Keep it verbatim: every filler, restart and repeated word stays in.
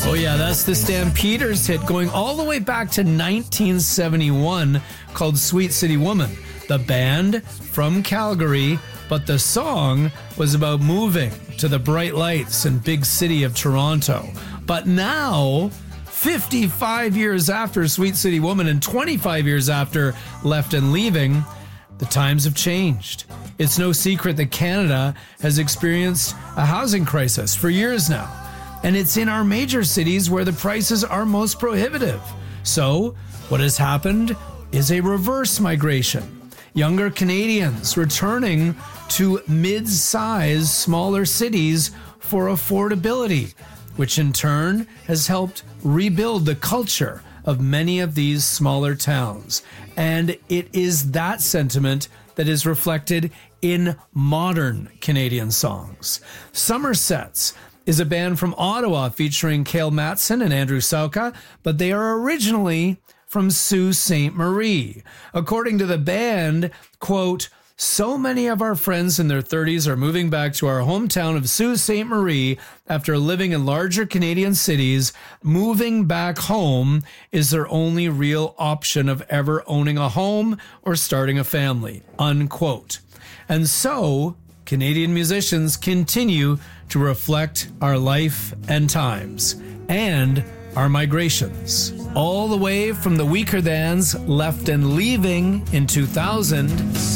Oh yeah, that's the Stampeders hit going all the way back to nineteen seventy-one called Sweet City Woman. The band from Calgary, but the song was about moving to the bright lights and big city of Toronto. But now, fifty-five years after Sweet City Woman and twenty-five years after Left and Leaving, the times have changed. It's no secret that Canada has experienced a housing crisis for years now. And it's in our major cities where the prices are most prohibitive. So, what has happened is a reverse migration. Younger Canadians returning to mid-sized, smaller cities for affordability, which in turn has helped rebuild the culture of many of these smaller towns. And it is that sentiment that is reflected in modern Canadian songs. Somersets is a band from Ottawa featuring Cale Matson and Andrew Sauka, but they are originally from Sault Ste. Marie. According to the band, quote, so many of our friends in their thirties are moving back to our hometown of Sault Ste. Marie after living in larger Canadian cities. Moving back home is their only real option of ever owning a home or starting a family, unquote. And so, Canadian musicians continue to reflect our life and times and our migrations. All the way from the Weaker Thans, Left and Leaving in two thousand.